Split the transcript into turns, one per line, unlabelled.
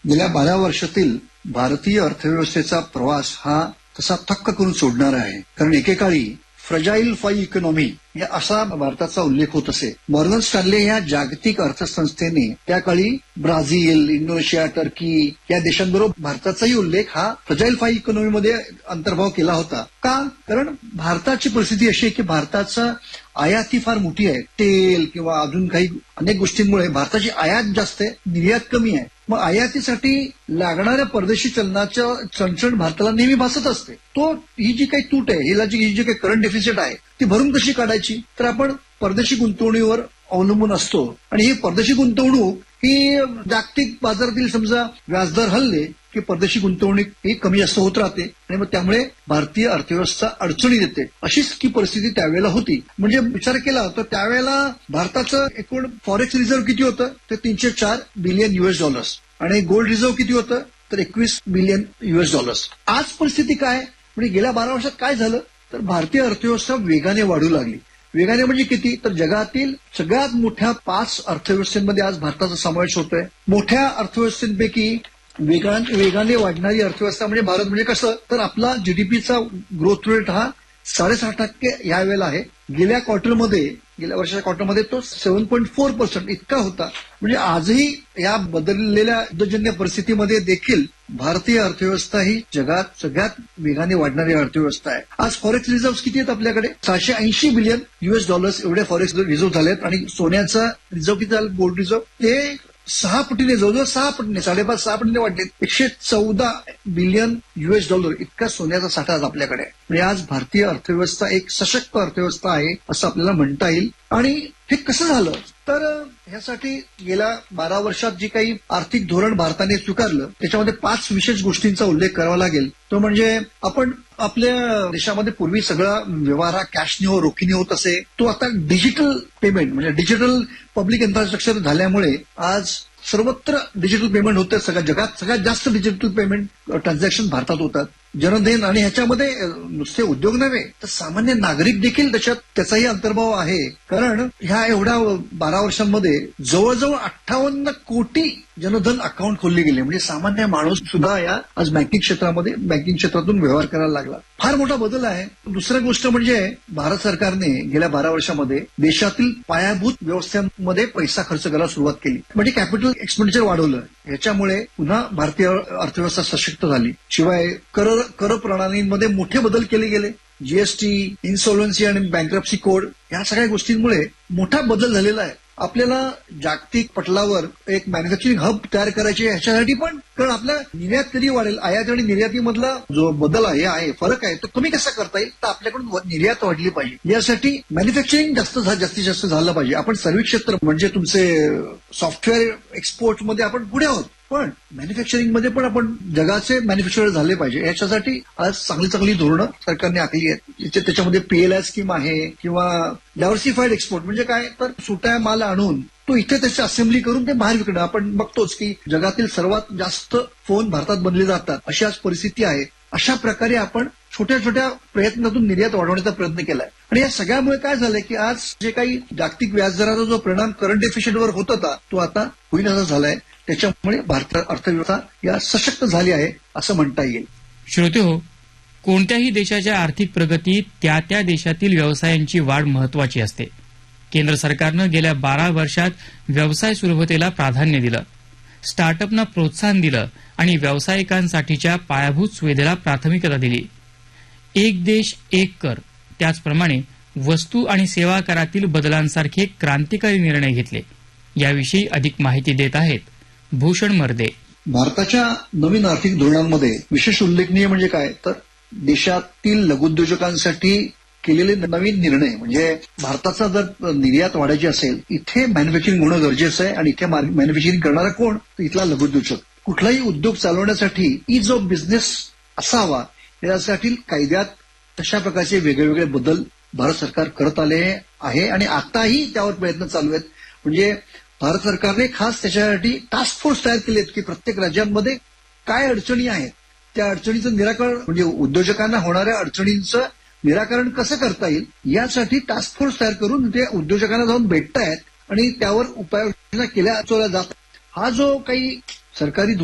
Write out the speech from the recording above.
गेल्या 12 वर्षातील भारतीय अर्थव्यवस्थेचा प्रवास हा तसा थक्क करून सोडणारा आहे. कारण एकेकाळी फ्रजाईल 5 इकॉनॉमी या असा भारताचा उल्लेख होत असे. मॉर्गन स्टॅनले या जागतिक अर्थसंस्थेने त्या काळी ब्राझील, इंडोनेशिया, टर्की या देशांबरोबर भारताचाही उल्लेख हा फ्रजाईल 5 इकॉनॉमीमध्ये अंतर्भाव केला होता. का? कारण भारताची परिस्थिती अशी आहे की भारताचा आयात ही फार मोठी आहे. तेल किंवा अजून काही अनेक गोष्टींमुळे भारताची आयात जास्त आहे, निर्यात कमी आहे. मग आयातीसाठी लागणाऱ्या परदेशी चलनाच्या चणचण भारताला नेहमी भासत असते. ही जी काही तूट आहे, ही जी काही करंट डेफिसिट आहे ती भरून कशी काढायची? तर आपण परदेशी गुंतवणुकीवर अवलंबून असतो आणि ही परदेशी गुंतवणूक ही जागतिक बाजारातील समजा व्याजदर हलले की परदेशी गुंतवणूक ही कमी जास्त होत राहते आणि मग त्यामुळे भारतीय अर्थव्यवस्था अडचणीत येते. अशीच ती परिस्थिती त्यावेळेला होती. म्हणजे विचार केला तर त्यावेळेला भारताचं एकूण फॉरेक्स रिझर्व्ह किती होतं? तर $304 बिलियन आणि गोल्ड रिझर्व्ह किती होतं? तर $21 बिलियन. आज परिस्थिती काय? म्हणजे गेल्या 12 वर्षात काय झालं? तर भारतीय अर्थव्यवस्था वेगाने वाढू लागली. वेगाने म्हणजे किती? तर जगातील सगळ्यात मोठ्या 5 अर्थव्यवस्थेमध्ये आज भारताचा समावेश होतोय. मोठ्या अर्थव्यवस्थेपैकी वेगाने वाढणारी अर्थव्यवस्था म्हणजे भारत. म्हणजे कसं? तर आपला जीडीपीचा ग्रोथ रेट हा 6.5% या वेळेला आहे. गेल्या वर्षाच्या क्वार्टरमध्ये तो 7.4% इतका होता. म्हणजे आजही या बदललेल्या युद्धजन्य परिस्थितीमध्ये देखील भारतीय अर्थव्यवस्था ही जगात सगळ्यात वेगाने वाढणारी अर्थव्यवस्था आहे. आज फॉरेक्स रिझर्व्ह किती आहेत आपल्याकडे? $680 बिलियन एवढे फॉरेक्स रिझर्व्ह झालेत. आणि सोन्याचा रिझर्व्ह किती झाला? गोल्ड रिझर्व्ह ते 6 पटीने, जवळजवळ 6 पटीने, 5.5-6 पटीने वाढले. $114 बिलियन इतका सोन्याचा साठा आज आपल्याकडे आहे. म्हणजे आज भारतीय अर्थव्यवस्था एक सशक्त अर्थव्यवस्था आहे असं आपल्याला म्हणता येईल. आणि हे कसं झालं? तर ह्यासाठी गेल्या 12 वर्षात जी काही आर्थिक धोरण भारताने स्वीकारलं त्याच्यामध्ये 5 विशेष गोष्टींचा उल्लेख करावा लागेल. तो म्हणजे आपण आपल्या देशामध्ये पूर्वी सगळा व्यवहार हा कॅशने रोखीने होत असे. तो आता डिजिटल पेमेंट म्हणजे डिजिटल पब्लिक इन्फ्रास्ट्रक्चर झाल्यामुळे आज सर्वत्र डिजिटल पेमेंट होतं. जगात सगळ्यात जास्त डिजिटल पेमेंट ट्रान्झॅक्शन भारतात होतात. जनधन आणि ह्याच्यामध्ये नुसते उद्योग नव्हे तर सामान्य नागरिक देखील त्याचाही अंतर्भाव आहे. कारण ह्या एवढ्या 12 वर्षांमध्ये जवळजवळ 58 कोटी जनधन अकाउंट खोलले गेले. म्हणजे सामान्य माणूस सुद्धा या आज बँकिंग क्षेत्रातून व्यवहार करायला लागला. फार मोठा बदल आहे. दुसरी गोष्ट म्हणजे भारत सरकारने गेल्या 12 वर्षामध्ये देशातील पायाभूत व्यवस्थांमध्ये पैसा खर्च करायला सुरुवात केली. म्हणजे कॅपिटल एक्सपेंडिचर वाढवलं. याच्यामुळे पुन्हा भारतीय अर्थव्यवस्था सशक्त झाली. शिवाय कर प्रणालींमध्ये मोठे बदल केले गेले. जीएसटी, इन्सॉल्व्हन्सी आणि बँक्रप्सी कोड या सगळ्या गोष्टींमुळे मोठा बदल झालेला आहे. आपल्याला जागतिक पटलावर एक मॅन्युफॅक्चरिंग हब तयार करायचे ह्याच्यासाठी पण. कारण आपल्या निर्यात कधी वाढेल? आयात आणि निर्यातीमधला जो बदल आहे फरक आहे तो कमी कसा करता येईल? तर आपल्याकडून निर्यात वाढली पाहिजे. यासाठी मॅन्युफॅक्चरिंग जास्तीत जास्त झालं पाहिजे. आपण सर्व्हिस क्षेत्र म्हणजे तुमचे सॉफ्टवेअर एक्सपोर्ट मध्ये आपण पुढे आहोत. पण मॅन्युफॅक्चरिंग मध्ये पण आपण जगाचे मॅन्युफॅक्चरर झाले पाहिजे. याच्यासाठी आज चांगली धोरणं सरकारने आखली आहेत. त्याच्यामध्ये PLI स्कीम आहे किंवा डायव्हर्सिफाईड एक्सपोर्ट म्हणजे काय? तर सुट्या माल आणून तो इथे त्याची असेंब्ली करून ते बाहेर विकणं. आपण बघतोच की जगातील सर्वात जास्त फोन भारतात बनले जातात. अशी आज परिस्थिती आहे. अशा प्रकारे आपण छोट्या प्रयत्नातून निर्यात वाढवण्याचा प्रयत्न केलाय. आणि या सगळ्यामुळे काय झालंय की आज जे काही जागतिक व्याजदराचा जो परिणाम करंट डेफिसिटवर होत होता तो आता होईनासा झालाय. त्याच्यामुळे भारतीय अर्थव्यवस्था या सशक्त झाली आहे असं म्हणता येईल.
श्रोतेहो, कोणत्याही देशाच्या आर्थिक प्रगतीत त्या देशातील व्यवसायांची वाढ महत्वाची असते. केंद्र सरकारनं गेल्या 12 वर्षात व्यवसाय सुलभतेला प्राधान्य दिलं, स्टार्टअपना प्रोत्साहन दिलं आणि व्यावसायिकांसाठीच्या पायाभूत सुविधेला प्राथमिकता दिली. एक देश एक कर, त्याचप्रमाणे वस्तू आणि सेवा करातील बदलांसारखे क्रांतिकारी निर्णय घेतले. याविषयी अधिक माहिती देत आहेत भूषण मर्दे.
भारताच्या नवीन आर्थिक धोरणांमध्ये विशेष उल्लेखनीय म्हणजे काय? तर देशातील लघुउद्योजकांसाठी केलेले नवीन निर्णय. म्हणजे भारताचा जर निर्यात वाढायची असेल इथे मॅन्युफॅक्चरिंग होणं गरजेचं आहे. आणि इथे मॅन्युफॅक्चरिंग करणारा कोण? तर इथला लघुउद्योजक. कुठलाही उद्योग चालवण्यासाठी इज ऑफ बिझनेस असावा यासाठी कायद्यात तशा प्रकारचे वेगवेगळे बदल भारत सरकार करत आले आहे आणि आताही त्यावर प्रयत्न चालू आहेत. म्हणजे भारत सरकारने खास त्याच्यासाठी टास्क फोर्स तयार केलेत की प्रत्येक राज्यांमध्ये काय अडचणी आहेत त्या अडचणीचं निराकरण म्हणजे उद्योजकांना होणाऱ्या अडचणींचं निराकरण कसं करता येईल यासाठी टास्क फोर्स तयार करून ते उद्योजकांना जाऊन भेटतायत आणि त्यावर उपाययोजना केल्या जात. हा जो काही सरकारी